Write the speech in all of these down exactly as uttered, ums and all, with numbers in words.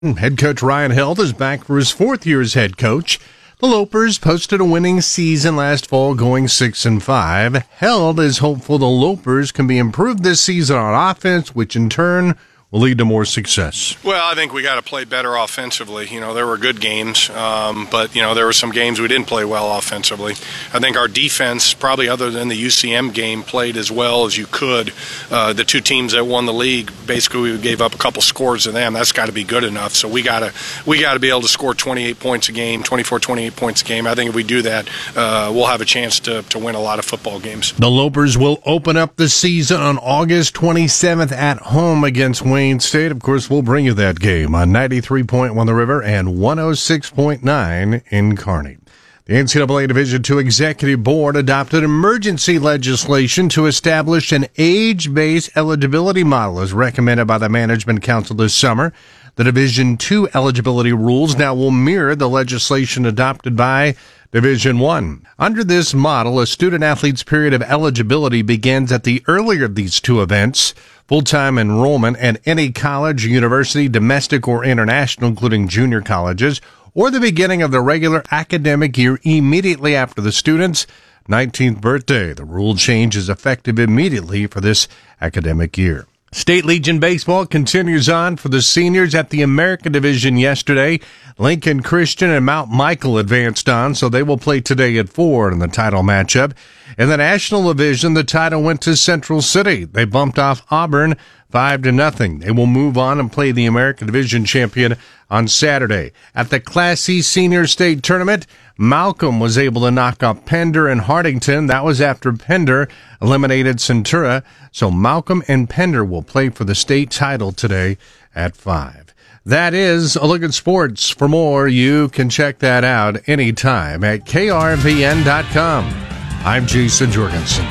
Head coach Ryan Held is back for his fourth year as head coach. The Lopers posted a winning season last fall, going six and five. Held is hopeful the Lopers can be improved this season on offense, which in turn will lead to more success. Well, I think we got to play better offensively. You know, there were good games, um, but, you know, there were some games we didn't play well offensively. I think our defense, probably other than the U C M game, played as well as you could. Uh, the two teams that won the league, basically we gave up a couple scores to them. That's got to be good enough. So we got to we got to be able to score twenty-eight points a game, twenty-four, twenty-eight points a game. I think if we do that, uh, we'll have a chance to, to win a lot of football games. The Lopers will open up the season on August twenty-seventh at home against Wayne State. Of course, we'll bring you that game on ninety-three point one The River and one oh six point nine in Kearney. The N C double A Division two Executive Board adopted emergency legislation to establish an age-based eligibility model as recommended by the Management Council this summer. The Division two eligibility rules now will mirror the legislation adopted by Division one. Under this model, a student-athlete's period of eligibility begins at the earlier of these two events. Full-time enrollment at any college, university, domestic or international, including junior colleges, or the beginning of the regular academic year immediately after the student's nineteenth birthday. The rule change is effective immediately for this academic year. State Legion Baseball continues on for the seniors at the American Division yesterday. Lincoln Christian and Mount Michael advanced on, so they will play today at four in the title matchup. In the National Division, the title went to Central City. They bumped off Auburn five to nothing. They will move on and play the American Division champion on Saturday. At the Class C Senior State Tournament, Malcolm was able to knock off Pender and Hardington. That was after Pender eliminated Centura. So Malcolm and Pender will play for the state title today at five. That is a look at sports. For more, you can check that out anytime at K R V N dot com. I'm Jason Jorgensen.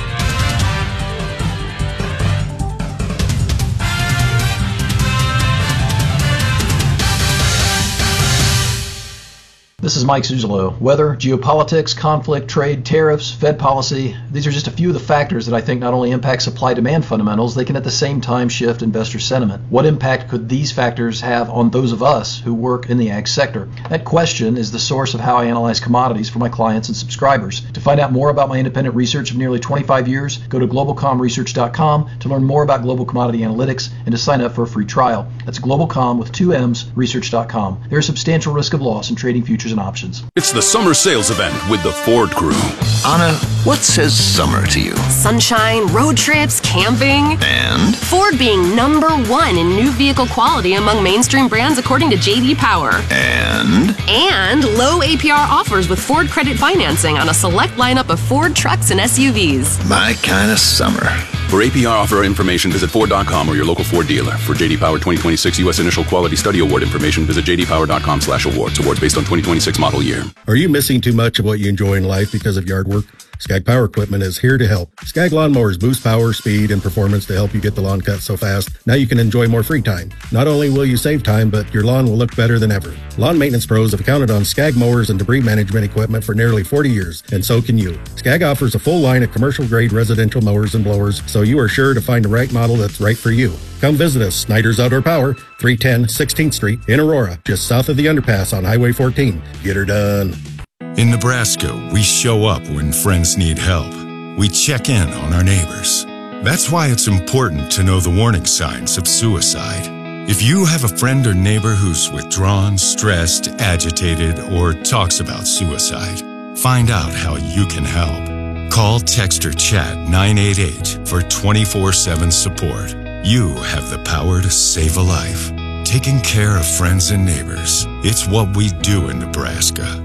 This is Mike Zuzolo. Weather, geopolitics, conflict, trade, tariffs, Fed policy, these are just a few of the factors that I think not only impact supply-demand fundamentals, they can at the same time shift investor sentiment. What impact could these factors have on those of us who work in the ag sector? That question is the source of how I analyze commodities for my clients and subscribers. To find out more about my independent research of nearly twenty-five years, go to global com research dot com to learn more about global commodity analytics and to sign up for a free trial. That's globalcom with two M's, research dot com. There is substantial risk of loss in trading futures and options. It's the summer sales event with the Ford Crew. Anna, what says summer to you? Sunshine, road trips, camping. And? Ford being number one in new vehicle quality among mainstream brands according to J D Power. And? And low A P R offers with Ford Credit Financing on a select lineup of Ford trucks and S U Vs. My kind of summer. For A P R offer information, visit Ford dot com or your local Ford dealer. For J D Power twenty twenty-six U S Initial Quality Study Award information, visit j d power dot com slash awards. Awards based on twenty twenty-six model year. Are you missing too much of what you enjoy in life because of yard work? Skag Power Equipment is here to help. Skag lawnmowers boost power, speed, and performance to help you get the lawn cut so fast. Now you can enjoy more free time. Not only will you save time, but your lawn will look better than ever. Lawn maintenance pros have counted on Skag mowers and debris management equipment for nearly forty years, and so can you. Skag offers a full line of commercial-grade residential mowers and blowers, so you are sure to find the right model that's right for you. Come visit us, Snyder's Outdoor Power, three ten sixteenth Street in Aurora, just south of the underpass on Highway fourteen. Get her done. In Nebraska, we show up when friends need help. We check in on our neighbors. That's why it's important to know the warning signs of suicide. If you have a friend or neighbor who's withdrawn, stressed, agitated, or talks about suicide, find out how you can help. Call, text, or chat nine eight eight for twenty-four seven support. You have the power to save a life. Taking care of friends and neighbors. It's what we do in Nebraska.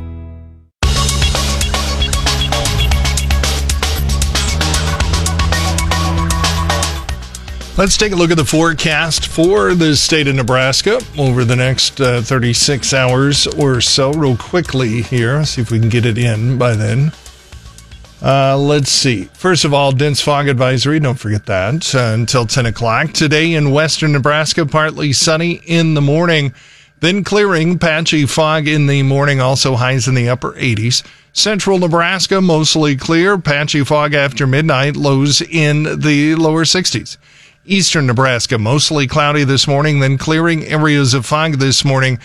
Let's take a look at the forecast for the state of Nebraska over the next uh, thirty-six hours or so, real quickly here. See if we can get it in by then. Uh, let's see. First of all, dense fog advisory. Don't forget that uh, until ten o'clock. Today in western Nebraska, partly sunny in the morning, then clearing, patchy fog in the morning, also highs in the upper eighties. Central Nebraska, mostly clear, patchy fog after midnight, lows in the lower sixties. Eastern Nebraska, mostly cloudy this morning, then clearing areas of fog this morning.